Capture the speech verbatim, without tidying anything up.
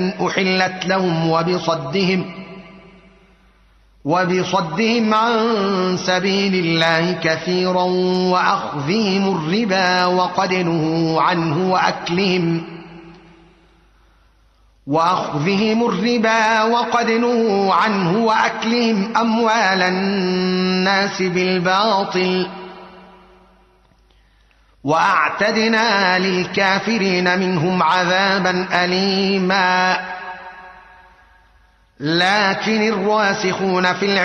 أحلت لهم وبصدهم وبصدهم عن سبيل الله كثيرا وأخذهم الربا وقد نهوا عنه وأكلهم وأخذهم الربا وقد نهوا عنه وأكلهم أموال الناس بالباطل وأعتدنا للكافرين منهم عذابا أليما. لكن الراسخون في العلم